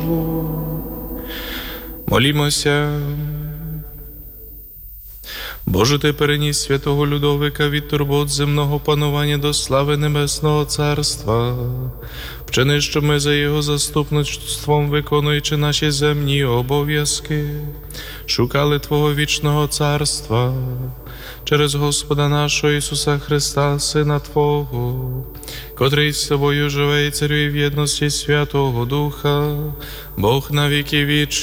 славу. Молімося. Боже, Ти переніс святого Людовика від турбот земного панування до слави Небесного Царства. Вчини, щоб ми за Його заступництвом, виконуючи наші земні обов'язки, шукали Твого вічного Царства через Господа нашого Ісуса Христа, Сина Твого, котрий з Тобою живе і царює в єдності Святого Духа, Бог на віки вічні.